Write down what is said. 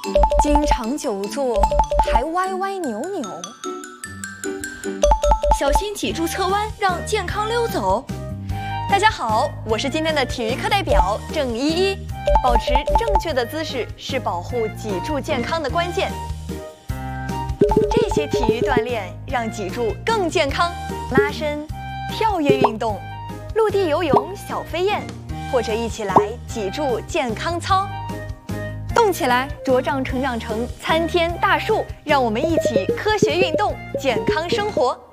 经常久坐还歪歪扭扭， 小心脊柱侧弯，让健康溜走。 大家好，我是今天的体育课代表郑依依。保持正确的姿势是保护脊柱健康的关键。这些体育锻炼让脊柱更健康，拉伸、跳跃运动、陆地游泳、小飞燕，或者一起来脊柱健康操。动起来，茁壮成长成参天大树。让我们一起科学运动，健康生活。